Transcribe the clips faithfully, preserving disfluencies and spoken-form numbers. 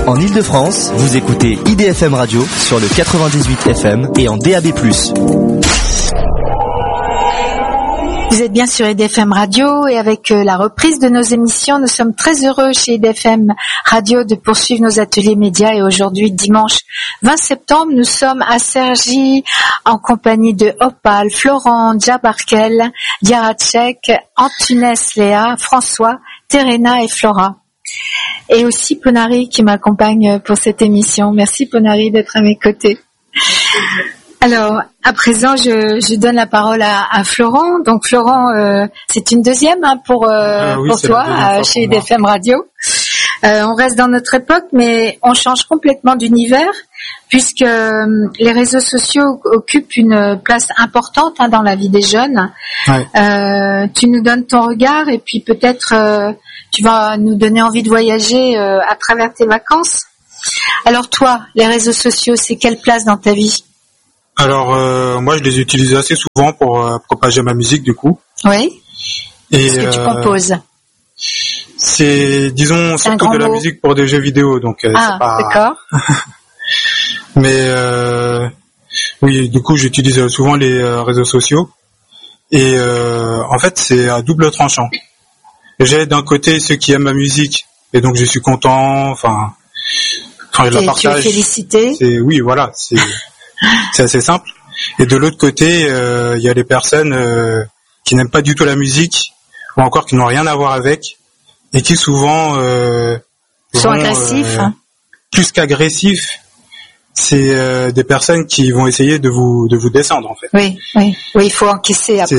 En Ile-de-France, vous écoutez I D F M Radio sur le quatre-vingt-dix-huit F M et en D A B plus. Vous êtes bien sur I D F M Radio et avec la reprise de nos émissions, nous sommes très heureux chez I D F M Radio de poursuivre nos ateliers médias et aujourd'hui, dimanche vingt septembre, nous sommes à Cergy en compagnie de Opal, Florent, Djabarkel, Diaracek, Antunes, Léa, François, Terena et Flora. Et aussi Ponari qui m'accompagne pour cette émission. Merci Ponari d'être à mes côtés. Alors, à présent, je, je donne la parole à, à Florent. Donc, Florent, euh, c'est une deuxième hein, pour, euh, ah oui, pour toi euh, chez I D F M Radio. Euh, on reste dans notre époque, mais on change complètement d'univers puisque euh, les réseaux sociaux occupent une place importante hein, dans la vie des jeunes. Ouais. Euh, tu nous donnes ton regard et puis peut-être euh, tu vas nous donner envie de voyager euh, à travers tes vacances. Alors toi, les réseaux sociaux, c'est quelle place dans ta vie ? Alors euh, moi je les utilise assez souvent pour euh, propager ma musique du coup. Oui. Et qu'est-ce que tu euh, composes ? C'est disons c'est surtout de la mot. Musique pour des jeux vidéo donc euh, ah, c'est pas. D'accord. Mais euh, oui du coup j'utilise souvent les euh, réseaux sociaux et euh, en fait c'est à double tranchant. J'ai d'un côté ceux qui aiment ma musique et donc je suis content enfin enfin je la partage. Tu es félicité. C'est oui voilà c'est C'est assez simple. Et de l'autre côté, il euh, y a les personnes euh, qui n'aiment pas du tout la musique ou encore qui n'ont rien à voir avec et qui souvent euh, sont vont, agressifs. Euh, plus qu'agressifs, c'est euh, des personnes qui vont essayer de vous de vous descendre en fait. Oui, oui, oui, il faut encaisser après.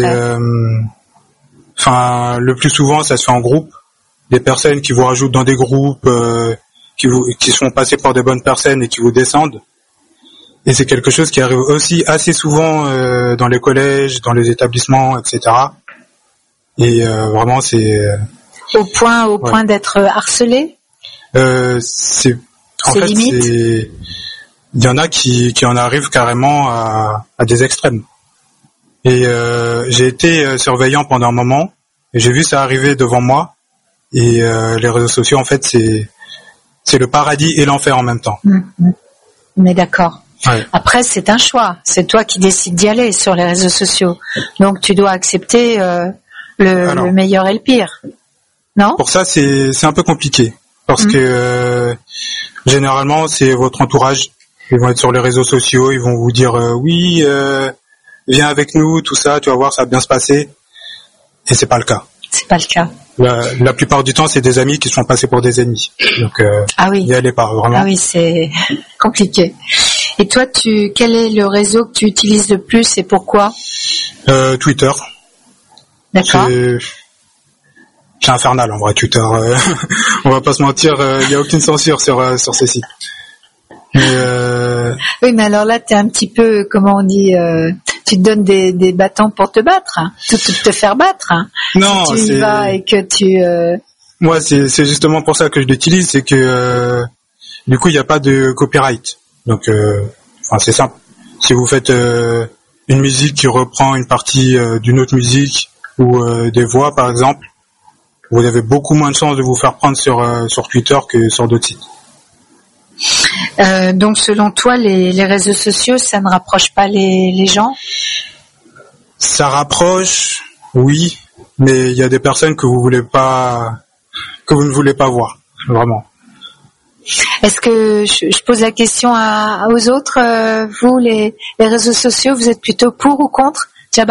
Enfin, euh, le plus souvent, ça se fait en groupe. Des personnes qui vous rajoutent dans des groupes, euh, qui vous qui se font passer pour des bonnes personnes et qui vous descendent. Et c'est quelque chose qui arrive aussi assez souvent euh, dans les collèges, dans les établissements, et cetera. Et euh, vraiment, c'est euh, au point, au ouais. point d'être harcelé. Euh, c'est en c'est fait, limite. c'est il y en a qui qui en arrivent carrément à, à des extrêmes. Et euh, j'ai été surveillant pendant un moment et j'ai vu ça arriver devant moi. Et euh, les réseaux sociaux, en fait, c'est c'est le paradis et l'enfer en même temps. Mmh. Mais d'accord. Ouais. Après, c'est un choix. C'est toi qui décides d'y aller sur les réseaux sociaux. Donc, tu dois accepter euh, le, Alors, le meilleur et le pire. Non ? Pour ça, c'est, c'est un peu compliqué. Parce mmh. que euh, généralement, c'est votre entourage. Ils vont être sur les réseaux sociaux. Ils vont vous dire euh, oui, euh, viens avec nous, tout ça. Tu vas voir, ça va bien se passer. Et c'est pas le cas. C'est pas le cas. La, la plupart du temps, c'est des amis qui se sont passés pour des ennemis. Donc, euh, ah oui. n'y allez pas, vraiment. Ah oui, c'est compliqué. Et toi, tu, quel est le réseau que tu utilises le plus et pourquoi ? euh, Twitter. D'accord. C'est, c'est infernal en vrai, Twitter. Euh, on va pas se mentir, il euh, n'y a aucune censure sur euh, sur ces sites. Mais, euh... Oui, mais alors là, t'es un petit peu, comment on dit, euh, tu te donnes des, des bâtons pour te battre, hein, tout, tout te faire battre. Hein, non, si tu c'est... y vas et que tu. Euh... Moi, c'est, c'est justement pour ça que je l'utilise, c'est que euh, du coup, il n'y a pas de copyright. Donc, euh, enfin, c'est simple. Si vous faites euh, une musique qui reprend une partie euh, d'une autre musique ou euh, des voix, par exemple, vous avez beaucoup moins de chances de vous faire prendre sur euh, sur Twitter que sur d'autres sites. Euh, donc, selon toi, les, les réseaux sociaux, ça ne rapproche pas les, les gens ? Ça rapproche, oui, mais il y a des personnes que vous voulez pas, que vous ne voulez pas voir, vraiment. Est-ce que je, je pose la question à, aux autres, euh, vous, les, les réseaux sociaux, vous êtes plutôt pour ou contre ? Djabarkel ?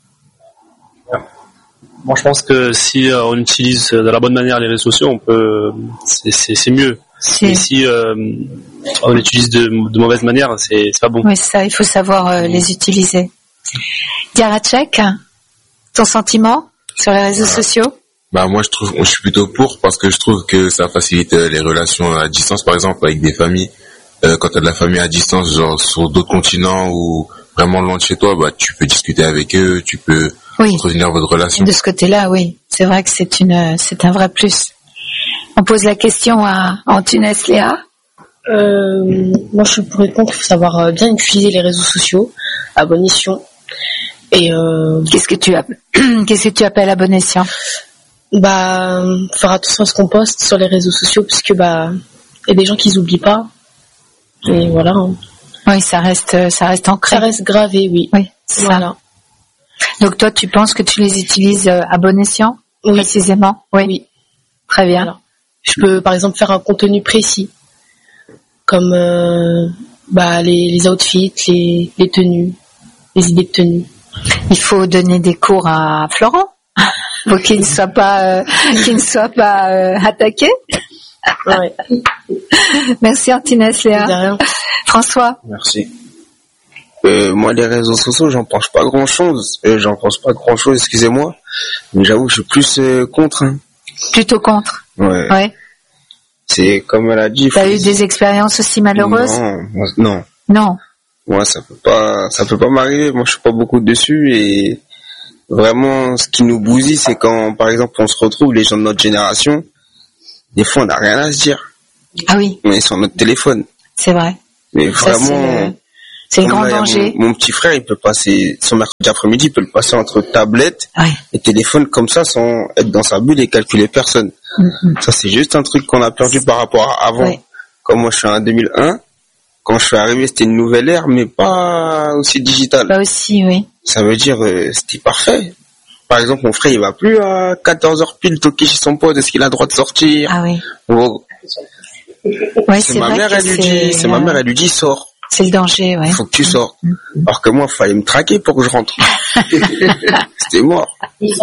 Moi, je pense que si euh, on utilise de la bonne manière les réseaux sociaux, on peut, c'est, c'est, c'est mieux. C'est... Mais si euh, on utilise de, de mauvaise manière, c'est, c'est pas bon. Oui, ça, il faut savoir euh, les utiliser. Diaracek, ton sentiment sur les réseaux euh, sociaux ? Bah moi je trouve, je suis plutôt pour parce que je trouve que ça facilite les relations à distance, par exemple avec des familles. Euh, quand t'as de la famille à distance, genre sur d'autres continents ou vraiment loin de chez toi, bah tu peux discuter avec eux, tu peux oui. entretenir votre relation. De ce côté-là, oui, c'est vrai que c'est une, c'est un vrai plus. On pose la question à Antunes, Léa. Euh, moi, je pourrais contre, il faut savoir bien utiliser les réseaux sociaux à bon escient. Et euh, qu'est-ce que tu appelles, qu'est-ce que tu appelles à bon escient ? Bah, faire attention à ce qu'on poste sur les réseaux sociaux, puisque bah, Il y a des gens qui n'oublient pas. Et voilà. Hein. Oui, ça reste, ça reste ancré. Ça reste gravé, oui. Oui, c'est voilà. ça. Donc toi, tu penses que tu les utilises à bon escient, oui. précisément? Oui. Oui. Très bien. Voilà. Je peux, par exemple, faire un contenu précis, comme euh, bah, les, les outfits, les, les tenues, les idées de tenues. Il faut donner des cours à Florent pour qu'il ne soit pas, euh, qu'il ne soit pas euh, attaqué. Ouais. Merci Antinès Léa. De rien. François. Merci. Euh, moi, les réseaux sociaux, j'en pense pas grand chose. Euh, j'en pense pas grand chose, excusez-moi. Mais j'avoue que je suis plus euh, contre. Hein. Plutôt contre. Ouais. Ouais. C'est comme elle a dit. T'as eu des expériences aussi malheureuses? Non, moi, non. Non. Moi, ça peut pas, ça peut pas m'arriver. Moi, je suis pas beaucoup dessus et vraiment, ce qui nous bousille, c'est quand, par exemple, on se retrouve, les gens de notre génération, des fois, on n'a rien à se dire. Ah oui. On est sur notre téléphone. C'est vrai. Mais ça, vraiment. C'est le grand danger. Mon, mon petit frère, il peut passer, son mercredi après-midi, il peut le passer entre tablette ouais. et téléphone comme ça, sans être dans sa bulle et calculer personne. Mm-hmm. Ça, c'est juste un truc qu'on a perdu par rapport à avant. Ouais. Comme moi, je suis en deux mille un. Quand je suis arrivé, c'était une nouvelle ère, mais pas aussi digitale. Pas aussi, oui. Ça veut dire, euh, c'était parfait. Par exemple, mon frère, il va plus à quatorze heures pile toquer chez son pote. Est-ce qu'il a le droit de sortir? Ah oui. Oh. Ouais, c'est c'est ma vrai mère, elle lui dit, c'est ma mère, elle lui dit, sors. C'est le danger, ouais. Faut que tu sortes. Mm-hmm. Alors que moi, il fallait me traquer pour que je rentre. C'était mort.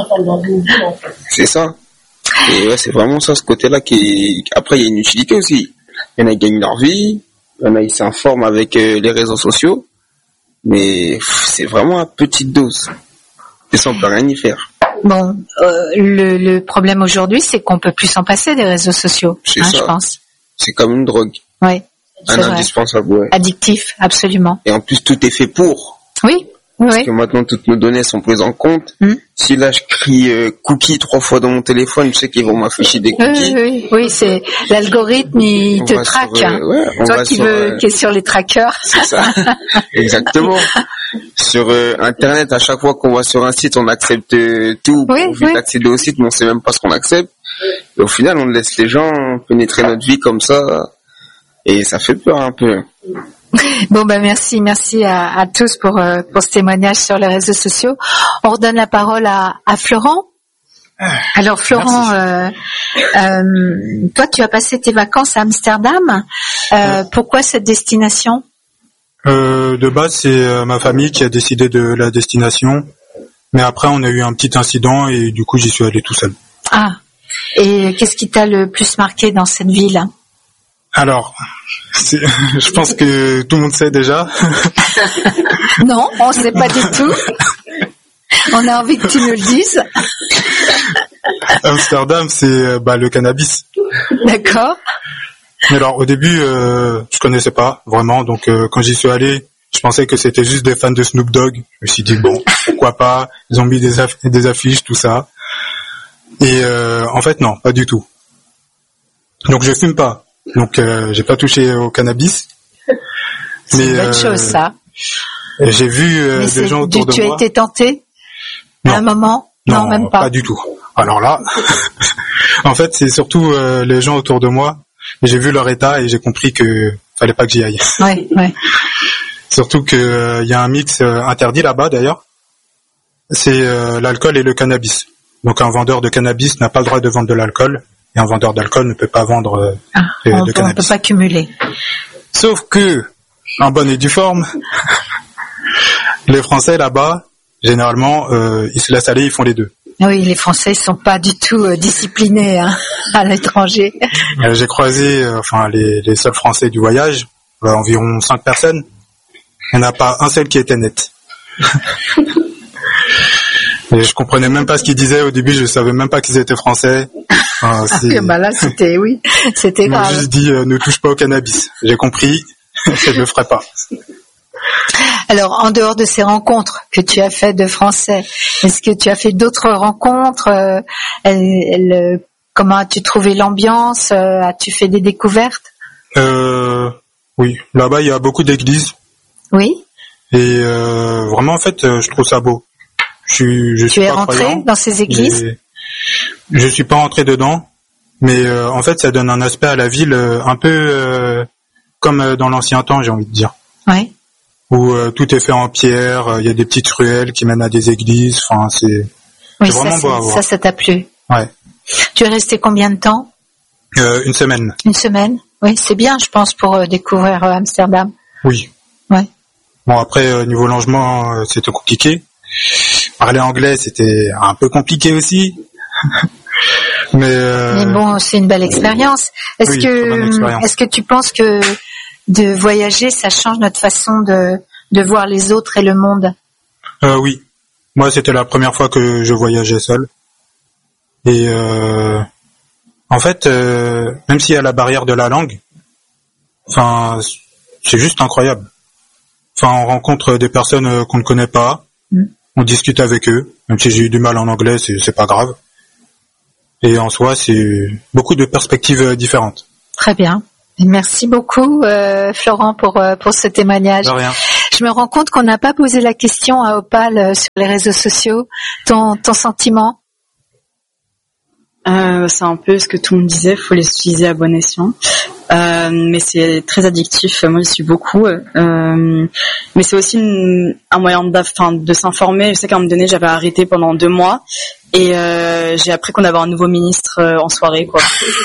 C'est ça. Et ouais, c'est vraiment ça, ce côté-là qui est... Après, il y a une utilité aussi. Il y en a qui gagnent leur vie. Il y en a qui s'informent avec euh, les réseaux sociaux. Mais pff, c'est vraiment à petite dose. Et ça, on peut rien y faire. Bon, euh, le, le problème aujourd'hui, c'est qu'on peut plus s'en passer des réseaux sociaux, hein, je pense. C'est comme une drogue. Oui. Un indispensable, ouais. Addictif, absolument. Et en plus, tout est fait pour. Oui. Oui, Parce que maintenant, toutes nos données sont prises en compte. Mm. Si là, je crie euh, cookie trois fois dans mon téléphone, je sais qu'ils vont m'afficher des cookies. Oui, oui, oui, c'est l'algorithme, il on te traque. Sur, euh, ouais, Toi qui, sur, veux, euh... qui est sur les trackers. C'est ça. Exactement. Sur euh, Internet, à chaque fois qu'on va sur un site, on accepte euh, tout oui, pour vite oui. accéder au site, mais on sait même pas ce qu'on accepte. Et au final, on laisse les gens pénétrer notre vie comme ça. Et ça fait peur un peu. Bon ben merci, merci à, à tous pour euh, pour ce témoignage sur les réseaux sociaux. On redonne la parole à, à Florent. Alors Florent, euh, euh, toi tu as passé tes vacances à Amsterdam. Euh, euh, pourquoi cette destination? euh, De base, c'est euh, ma famille qui a décidé de la destination, mais après on a eu un petit incident et du coup j'y suis allé tout seul. Ah. Et qu'est-ce qui t'a le plus marqué dans cette ville? Alors, c'est, je pense que tout le monde sait déjà. Non, on ne sait pas du tout. On a envie que tu nous le dises. Amsterdam, c'est bah, le cannabis. D'accord. Mais alors, au début, euh, je connaissais pas vraiment. Donc, euh, quand j'y suis allé, je pensais que c'était juste des fans de Snoop Dogg. Je me suis dit, bon, pourquoi pas. Ils ont mis des, aff- des affiches, tout ça. Et euh, en fait, non, pas du tout. Donc, je fume pas. Donc, euh, j'ai pas touché au cannabis. C'est mais, une bonne euh, chose, ça. J'ai vu euh, des gens autour du, de tu moi. Tu as été tenté non. à un moment? Non, non, même pas. Pas du tout. Alors là, en fait, c'est surtout euh, les gens autour de moi. J'ai vu leur état et j'ai compris que fallait pas que j'y aille. Ouais, ouais. Surtout que il euh, y a un mix euh, interdit là-bas d'ailleurs. C'est euh, l'alcool et le cannabis. Donc un vendeur de cannabis n'a pas le droit de vendre de l'alcool. Et un vendeur d'alcool ne peut pas vendre euh, ah, de, on, de cannabis. On ne peut pas cumuler. Sauf que, en bonne et due forme, les Français là-bas, généralement, euh, ils se laissent aller, ils font les deux. Oui, les Français sont pas du tout euh, disciplinés hein, à l'étranger. Euh, j'ai croisé, euh, enfin, les, les seuls Français du voyage, euh, environ cinq personnes. Il n'y en a pas un seul qui était net. Et je comprenais même pas ce qu'ils disaient au début, je savais même pas qu'ils étaient français. Enfin, c'est... Ah, bah là, c'était, oui, c'était grave. Ils m'ont juste dit, euh, ne touche pas au cannabis. J'ai compris, je le ferai pas. Alors, en dehors de ces rencontres que tu as fait de Français, est-ce que tu as fait d'autres rencontres euh, elle, elle, comment as-tu trouvé l'ambiance euh, As-tu fait des découvertes euh, Oui, là-bas, il y a beaucoup d'églises. Oui. Et euh, vraiment, en fait, je trouve ça beau. Je, je tu suis es pas rentré croyant, dans ces églises? Je suis pas rentré dedans, mais euh, en fait, ça donne un aspect à la ville euh, un peu euh, comme euh, dans l'ancien temps, j'ai envie de dire. Ouais. Où euh, tout est fait en pierre, il euh, y a des petites ruelles qui mènent à des églises. Enfin, c'est, oui, c'est vraiment ça, beau à voir. Ça, ça t'a plu. Ouais. Tu es resté combien de temps? euh, Une semaine. Une semaine. Oui, c'est bien, je pense, pour euh, découvrir euh, Amsterdam. Oui. Ouais. Bon, après, euh, niveau logement, euh, c'était compliqué. Parler anglais, c'était un peu compliqué aussi. Mais, euh... Mais bon, c'est une belle expérience. Est-ce oui, que, expérience. est-ce que tu penses que de voyager, ça change notre façon de, de voir les autres et le monde? euh, Oui. Moi, c'était la première fois que je voyageais seul. Et euh, en fait, euh, même s'il y a la barrière de la langue, enfin, c'est juste incroyable. Enfin, on rencontre des personnes qu'on ne connaît pas, mm. on discute avec eux. Même si j'ai eu du mal en anglais, c'est, c'est pas grave. Et en soi, c'est beaucoup de perspectives différentes. Très bien. Merci beaucoup, euh, Florent, pour euh, pour ce témoignage. De rien. Je me rends compte qu'on n'a pas posé la question à Opal euh, sur les réseaux sociaux. Ton ton sentiment? Euh, c'est un peu ce que tout le monde disait, faut les utiliser à bon escient. Euh, mais c'est très addictif. Moi, j'y suis beaucoup. Euh, mais c'est aussi une, un moyen de, enfin, de s'informer. Je sais qu'à un moment donné, j'avais arrêté pendant deux mois et euh, j'ai appris qu'on avait un nouveau ministre euh, en soirée, quoi.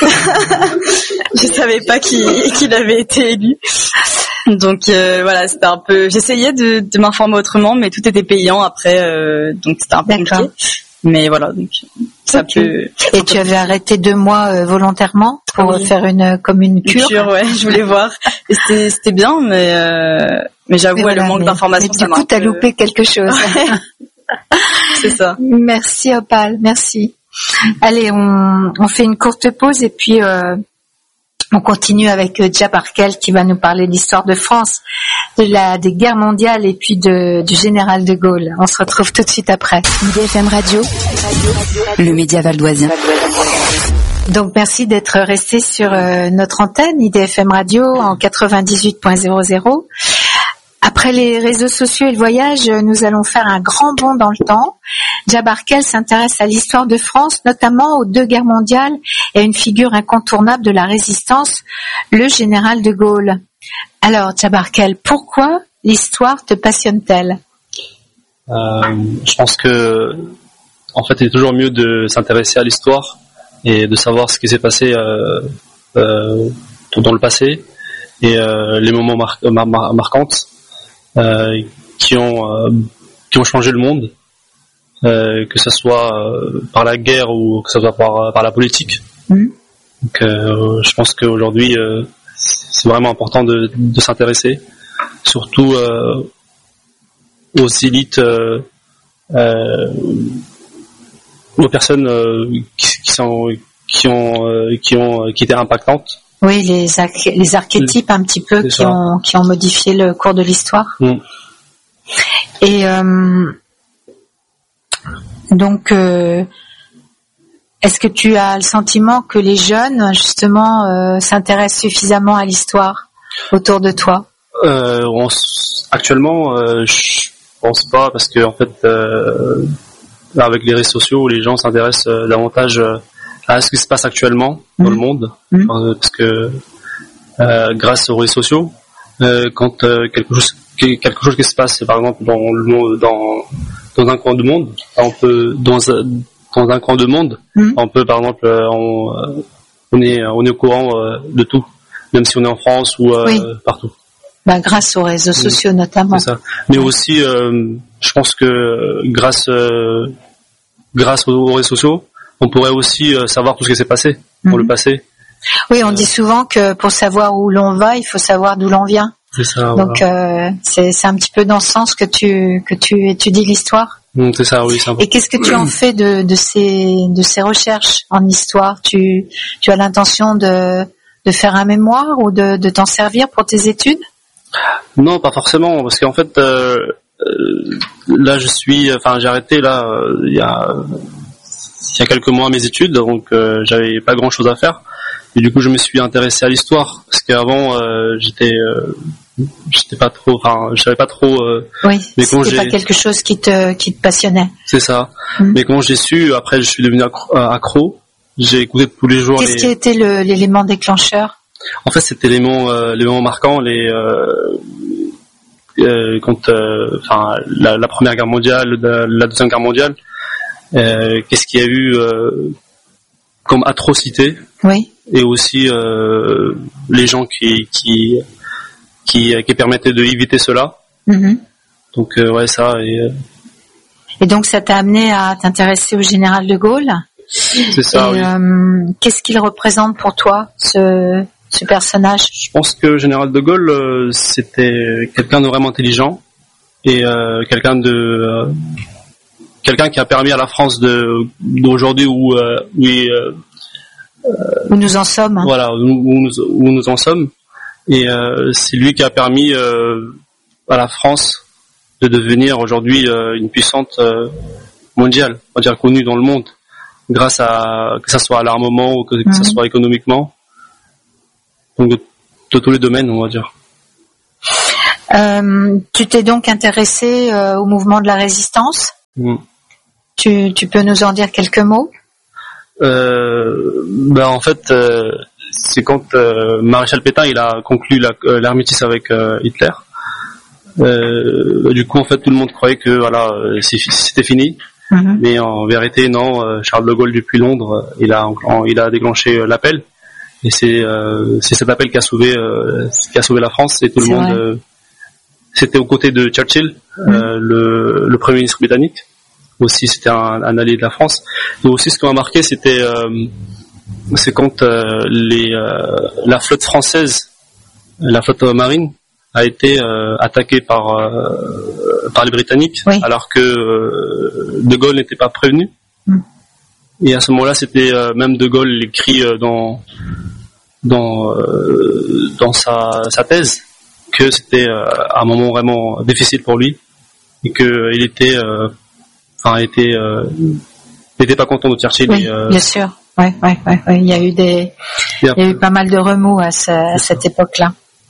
Je savais pas qui qu'il avait été élu. Donc euh, voilà, c'était un peu. J'essayais de, de m'informer autrement, mais tout était payant après, euh, donc c'était un peu compliqué. Mais voilà, donc ça okay. peut. Et tu avais arrêté deux mois euh, volontairement pour oui. faire une comme une cure. Une cure, ouais. Je voulais voir. Et c'était c'était bien, mais euh, mais j'avoue, mais voilà, le manque mais, d'informations. Mais du coup, t'as peu... loupé quelque chose. Ouais. C'est ça. Merci Opal, merci. Allez, on on fait une courte pause et puis euh, on continue avec Djabarkel qui va nous parler de l'histoire de France, de la des guerres mondiales et puis de du général de Gaulle. On se retrouve tout de suite après. I D F M Radio, le média valdoisien. Donc merci d'être resté sur euh, notre antenne I D F M Radio en quatre-vingt-dix-huit point zéro zéro. Après les réseaux sociaux et le voyage, nous allons faire un grand bond dans le temps. Djabarkel s'intéresse à l'histoire de France, notamment aux deux guerres mondiales et à une figure incontournable de la résistance, le général de Gaulle. Alors, Djabarkel, pourquoi l'histoire te passionne-t-elle ? euh, Je pense que, en fait, il est toujours mieux de s'intéresser à l'histoire et de savoir ce qui s'est passé euh, euh, dans le passé et euh, les moments mar- mar- mar- marquants. Euh, qui ont euh, qui ont changé le monde, euh, que ce soit euh, par la guerre ou que ce soit par par la politique. Mmh. Donc, euh, je pense qu'aujourd'hui, euh, c'est vraiment important de, de s'intéresser, surtout euh, aux élites, euh, euh, aux personnes euh, qui, qui sont qui ont euh, qui ont qui étaient impactantes. Oui, les, arch- les archétypes un petit peu qui ont, qui ont modifié le cours de l'histoire. Mm. Et euh, donc, euh, est-ce que tu as le sentiment que les jeunes, justement, euh, s'intéressent suffisamment à l'histoire autour de toi ? euh, on, Actuellement, euh, je pense pas, parce que en fait, euh, avec les réseaux sociaux, les gens s'intéressent euh, davantage euh, à ce qui se passe actuellement dans mmh. le monde, mmh. parce que euh, grâce aux réseaux sociaux, euh, quand euh, quelque chose quelque chose qui se passe, par exemple dans le monde, dans dans un coin du monde, on peut dans dans un coin du monde, mmh. on peut par exemple on, on est on est au courant de tout, même si on est en France ou euh, oui. partout. Bah, grâce aux réseaux sociaux mmh. notamment. C'est ça. Mais aussi, euh, je pense que grâce euh, grâce aux réseaux sociaux, on pourrait aussi euh, savoir tout ce qui s'est passé dans mmh. le passé. Oui, on euh, dit souvent que pour savoir où l'on va, il faut savoir d'où l'on vient. C'est ça. Donc voilà. euh, c'est, c'est un petit peu dans ce sens que tu que tu étudies l'histoire. Mmh, c'est ça, oui. C'est un peu... Et qu'est-ce que tu en fais de, de ces de ces recherches en histoire ? Tu tu as l'intention de de faire un mémoire ou de de t'en servir pour tes études ? Non, pas forcément, parce qu'en fait, euh, euh, là, je suis, enfin, j'ai arrêté là euh, il y a. il y a quelques mois mes études, donc euh, j'avais pas grand chose à faire et du coup je me suis intéressé à l'histoire parce qu'avant euh, j'étais euh, j'étais pas trop, enfin je savais pas trop euh, oui mais c'était j'ai... pas quelque chose qui te qui te passionnait. C'est ça. Mmh. Mais quand j'ai su, après je suis devenu accro, accro j'ai écouté tous les jours. Qu'est-ce les... qui a été le, l'élément déclencheur? En fait, c'était l'élément, euh, l'élément marquant, les, euh, euh, quand, euh, enfin, la, la Première Guerre mondiale, la, la Deuxième Guerre mondiale. Euh, qu'est-ce qu'il y a eu euh, comme atrocité? Oui. Et aussi euh, les gens qui qui qui, qui permettaient d'éviter cela. Mm-hmm. Donc euh, ouais, ça et. Euh... Et donc ça t'a amené à t'intéresser au général de Gaulle. C'est ça. Et, oui. euh, qu'est-ce qu'il représente pour toi, ce ce personnage? Je pense que le général de Gaulle, euh, c'était quelqu'un de vraiment intelligent et euh, quelqu'un de euh, quelqu'un qui a permis à la France de d'aujourd'hui où euh, où, euh, où nous en sommes. Voilà, où, où, nous, où nous en sommes. Et euh, c'est lui qui a permis euh, à la France de devenir aujourd'hui euh, une puissante euh, mondiale, on va dire connue dans le monde, grâce à que ça soit à l'armement ou que, que ça soit économiquement. Donc de, de tous les domaines, on va dire. Euh, tu t'es donc intéressé euh, au mouvement de la résistance. Mm. Tu, tu peux nous en dire quelques mots? euh, ben en fait, euh, c'est quand euh, Maréchal Pétain il a conclu la, euh, l'armistice avec euh, Hitler. Euh, du coup, en fait, tout le monde croyait que voilà, c'est, c'était fini. Mm-hmm. Mais en vérité, non. Euh, Charles de Gaulle depuis Londres, il a il a déclenché euh, l'appel. Et c'est euh, c'est cet appel qui a sauvé euh, qui a sauvé la France. Et tout c'est le monde. Euh, c'était aux côtés de Churchill, mm-hmm. euh, le, le premier ministre britannique. Aussi, c'était un, un allié de la France. Et aussi, ce qui m'a marqué, c'était euh, c'est quand euh, les euh, la flotte française, la flotte marine, a été euh, attaquée par euh, par les Britanniques, oui. alors que euh, De Gaulle n'était pas prévenu. Mm. Et à ce moment-là, c'était euh, même De Gaulle écrit euh, dans dans euh, dans sa sa thèse que c'était euh, un moment vraiment difficile pour lui et que il était euh, enfin était euh, n'était pas content de Churchill. Oui, et, euh, bien sûr. Ouais, ouais, ouais, ouais. Il y a eu des il y a eu pas mal de remous à, ce, à cette époque-là.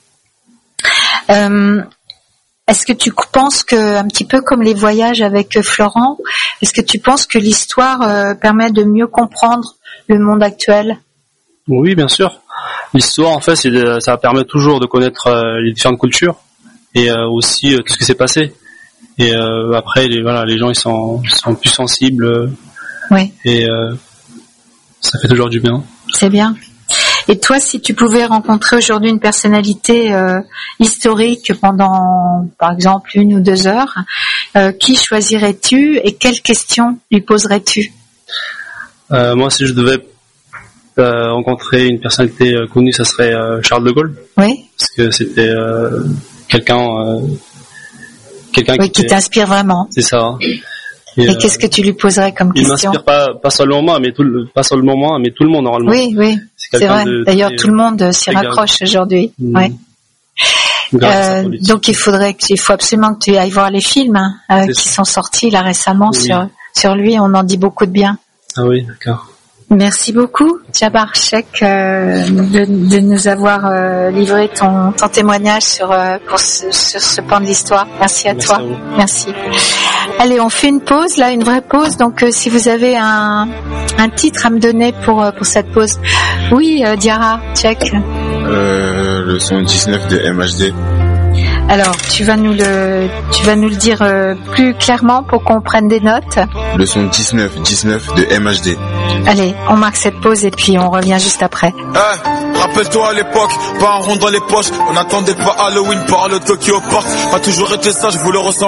Euh, est-ce que tu penses que, un petit peu comme les voyages avec Florent, est-ce que tu penses que l'histoire euh, permet de mieux comprendre le monde actuel? Oui, bien sûr. L'histoire, en fait, c'est, ça permet toujours de connaître euh, les différentes cultures et euh, aussi euh, tout ce qui s'est passé. Et euh, après, les, voilà, les gens ils sont, ils sont plus sensibles. Euh, oui. Et euh, ça fait toujours du bien. C'est bien. Et toi, si tu pouvais rencontrer aujourd'hui une personnalité euh, historique pendant, par exemple, une ou deux heures, euh, qui choisirais-tu et quelles questions lui poserais-tu? euh, Moi, si je devais euh, rencontrer une personnalité euh, connue, ça serait euh, Charles de Gaulle. Oui. Parce que c'était euh, quelqu'un, euh, quelqu'un oui, qui, qui t'inspire vraiment. C'est ça. Et, et euh, qu'est-ce que tu lui poserais comme il question? Il m'inspire pas, pas seulement moi, mais tout le, pas seulement moi, mais tout le monde normalement. Oui, oui, c'est, c'est vrai. De, D'ailleurs, de, tout le monde s'y raccroche aujourd'hui. Mmh. Ouais. Euh, donc, il faudrait, qu'il faut absolument que tu ailles voir les films hein, euh, qui sont sortis là récemment oui. sur sur lui. On en dit beaucoup de bien. Ah oui, d'accord. Merci beaucoup, Djabar Cheikh, euh, de, de nous avoir euh, livré ton, ton témoignage sur, euh, pour ce, sur ce pan de l'histoire. Merci à Merci toi. À Merci. Allez, on fait une pause, là, une vraie pause. Donc, euh, si vous avez un, un titre à me donner pour, euh, pour cette pause. Oui, euh, Diarra Cheikh. Euh, le son dix-neuf de M H D. Alors, tu vas nous le, tu vas nous le dire euh, plus clairement pour qu'on prenne des notes. Le son dix-neuf, dix-neuf de M H D. Allez, on marque cette pause et puis on revient juste après. Hey, rappelle-toi à l'époque, pas un rond dans les poches, on attendait pas Halloween par le Tokyo Park. A toujours été ça, je voulais ressembler.